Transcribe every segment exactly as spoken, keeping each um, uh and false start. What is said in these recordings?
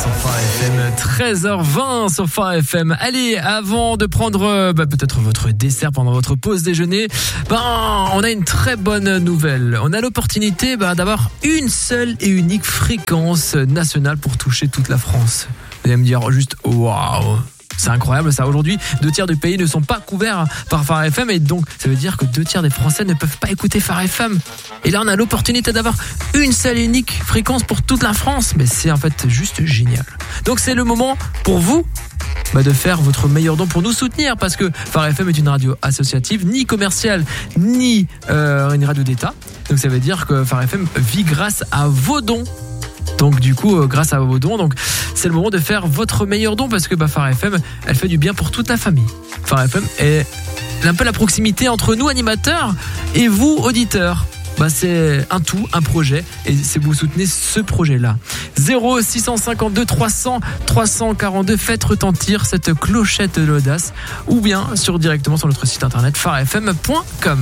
sur Phare F M, treize heures vingt sur Phare F M. Allez, avant de prendre bah, peut-être votre dessert pendant votre pause déjeuner, ben, on a une très bonne nouvelle. On a l'opportunité bah, d'avoir une seule et unique fréquence nationale pour toucher toute la France. Vous allez me dire juste waouh, c'est incroyable ça. Aujourd'hui, deux tiers du pays ne sont pas couverts par Phare F M et donc ça veut dire que deux tiers des Français ne peuvent pas écouter Phare F M. Et là, on a l'opportunité d'avoir une seule et unique fréquence pour toute la France. Mais c'est en fait juste génial. Donc c'est le moment pour vous bah, de faire votre meilleur don pour nous soutenir parce que Phare F M est une radio associative, ni commerciale, ni euh, une radio d'État. Donc ça veut dire que Phare F M vit grâce à vos dons. Donc du coup, euh, grâce à vos dons, donc c'est le moment de faire votre meilleur don parce que bah, Phare F M, elle fait du bien pour toute la famille. Phare F M est un peu la proximité entre nous animateurs et vous auditeurs. Bah, c'est un tout, un projet et c'est vous soutenez ce projet-là. zéro six cent cinquante-deux trois cents trois cent quarante-deux, faites retentir cette clochette de l'audace ou bien sur directement sur notre site internet phare f m point com.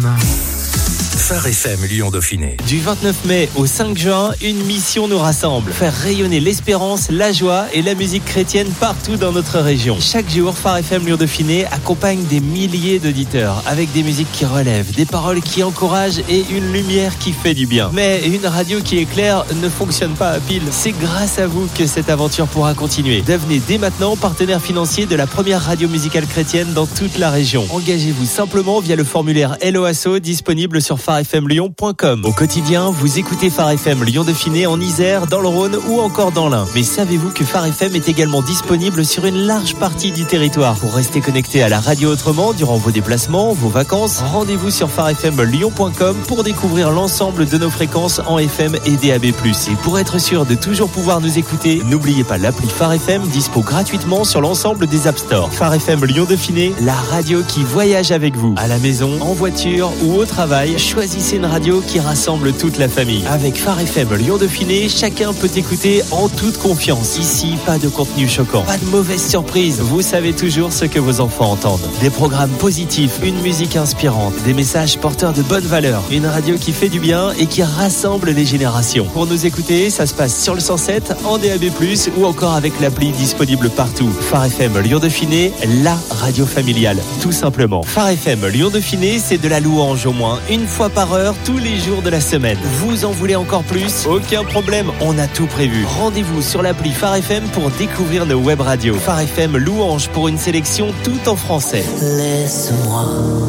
Phare F M Lyon Dauphiné. Du vingt-neuf mai au cinq juin, une mission nous rassemble. Faire rayonner l'espérance, la joie et la musique chrétienne partout dans notre région. Chaque jour, Phare F M Lyon Dauphiné accompagne des milliers d'auditeurs avec des musiques qui relèvent, des paroles qui encouragent et une lumière qui fait du bien. Mais une radio qui éclaire ne fonctionne pas à pile. C'est grâce à vous que cette aventure pourra continuer. Devenez dès maintenant partenaire financier de la première radio musicale chrétienne dans toute la région. Engagez-vous simplement via le formulaire L O A S O disponible sur phare f m lyon point com. Au quotidien, vous écoutez Phare F M Lyon Dauphiné en Isère, dans le Rhône ou encore dans l'Ain. Mais savez-vous que Phare F M est également disponible sur une large partie du territoire? Pour rester connecté à la radio autrement durant vos déplacements, vos vacances, rendez-vous sur phare f m lyon point com pour découvrir l'ensemble de nos fréquences en F M et D A B plus. Et pour être sûr de toujours pouvoir nous écouter, n'oubliez pas l'appli Phare F M dispo gratuitement sur l'ensemble des App Store. Phare F M Lyon Dauphiné, la radio qui voyage avec vous. À la maison, en voiture ou au travail, choisissez une radio qui rassemble toute la famille. Avec Phare F M Lyon Dauphiné, chacun peut écouter en toute confiance. Ici, pas de contenu choquant, pas de mauvaises surprises. Vous savez toujours ce que vos enfants entendent. Des programmes positifs, une musique inspirante, des messages porteurs de bonnes valeurs. Une radio qui fait du bien et qui rassemble les générations. Pour nous écouter, ça se passe sur le cent sept, en D A B plus, ou encore avec l'appli disponible partout. Phare F M Lyon Dauphiné, la radio familiale, tout simplement. Phare F M Lyon Dauphiné, c'est de la louange au moins une fois par heure, tous les jours de la semaine. Vous en voulez encore plus? Aucun problème, on a tout prévu. Rendez-vous sur l'appli Phare F M pour découvrir nos web radios. Phare F M louange pour une sélection tout en français. Laisse-moi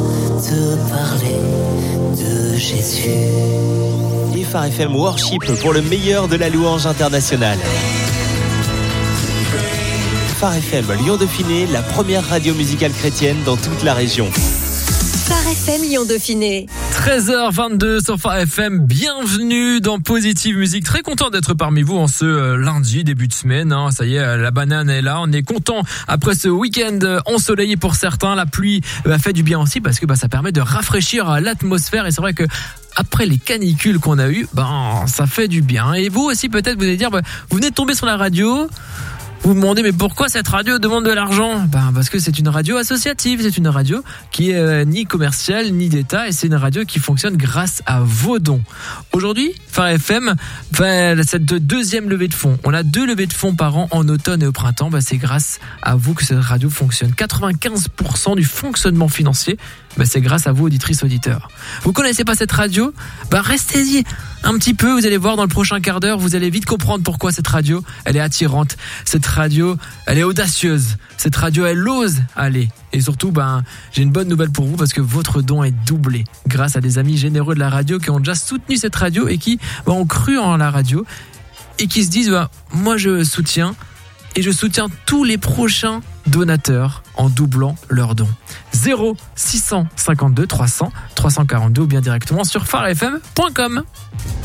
te parler de Jésus. Et Phare F M Worship pour le meilleur de la louange internationale. Phare F M Lyon Dauphiné, la première radio musicale chrétienne dans toute la région. Phare F M Lyon Dauphiné. treize heures vingt-deux sur Phare F M, bienvenue dans Positive Musique. Très content d'être parmi vous en ce euh, lundi, début de semaine. Hein. Ça y est, la banane est là. On est content après ce week-end ensoleillé pour certains. La pluie bah, fait du bien aussi parce que bah, ça permet de rafraîchir l'atmosphère. Et c'est vrai que après les canicules qu'on a eues, ben ça fait du bien. Et vous aussi peut-être vous allez dire, bah, vous venez de tomber sur la radio. Vous vous demandez mais pourquoi cette radio demande de l'argent? Ben parce que c'est une radio associative, c'est une radio qui est euh, ni commerciale ni d'État et c'est une radio qui fonctionne grâce à vos dons. Aujourd'hui, Phare F M fait cette deuxième levée de fonds. On a deux levées de fonds par an en automne et au printemps. Ben, c'est grâce à vous que cette radio fonctionne. quatre-vingt-quinze pour cent du fonctionnement financier, ben, c'est grâce à vous auditrices auditeurs. Vous connaissez pas cette radio? Ben restez-y un petit peu, vous allez voir dans le prochain quart d'heure, vous allez vite comprendre pourquoi cette radio, elle est attirante. Cette radio, elle est audacieuse. Cette radio, elle ose aller. Et surtout, ben, j'ai une bonne nouvelle pour vous parce que votre don est doublé grâce à des amis généreux de la radio qui ont déjà soutenu cette radio et qui ben, ont cru en la radio et qui se disent, ben, moi je soutiens et je soutiens tous les prochains donateurs en doublant leurs dons. zéro six cent cinquante-deux trois cents trois cent quarante-deux ou bien directement sur phare f m point com.